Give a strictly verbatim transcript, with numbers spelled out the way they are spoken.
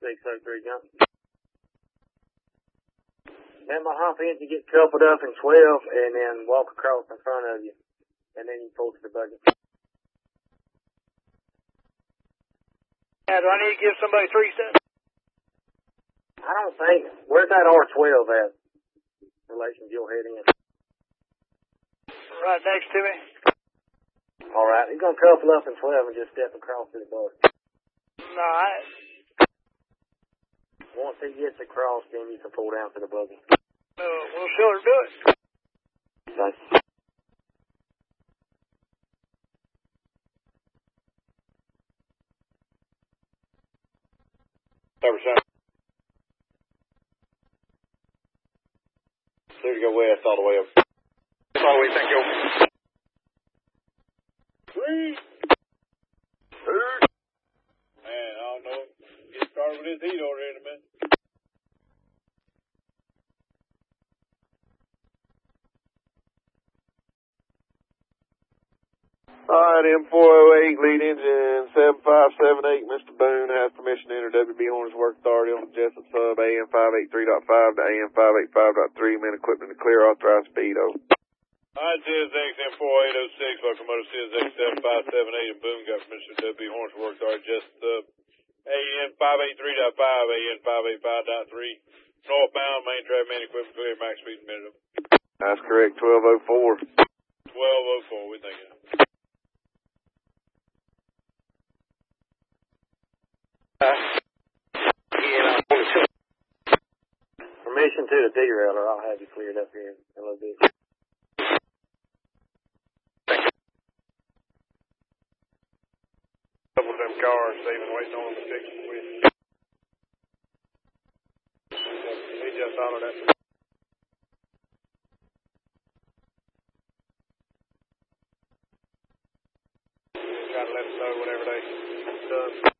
six oh three Johnson. And my hump engine get coupled up in twelve and then walk across in front of you. And then you pull to the buggy. Yeah, do I need to give somebody three steps? I don't think. Where's that R twelve at? In relation to your head in. Right next to me. Alright, he's gonna couple up in twelve and just step across to the buggy. No, I... Once he gets across, then you can pull down to the buggy. No, we'll sure do it. Thanks. Cover center. Clear to go west all the way up. All the way, thank you. Three. Two. Man, I don't know. Get started with this heat over here in a minute. Alright, M four oh eight, lead engine seven five seven eight, Mister Boone has permission to enter W B Hornets Work Authority on the Jessup sub A M five eighty-three point five to A M five eighty-five point three, man equipment to clear, authorized speed, over. Alright, C S X M four eight oh six, locomotive C S X seven five seven eight, and Boone got permission to W B Hornets Work Authority, Jessup sub A M five eighty-three point five, A M five eighty-five point three, northbound, main track, man equipment clear, max speed in a minute. That's correct, twelve oh four. twelve oh four, we think it. Permission to the derailer. I'll have you cleared up here in a little bit. Couple of them cars, Stephen, waiting on them to fix it with. He just hollered at me. Try to let us know whenever they done.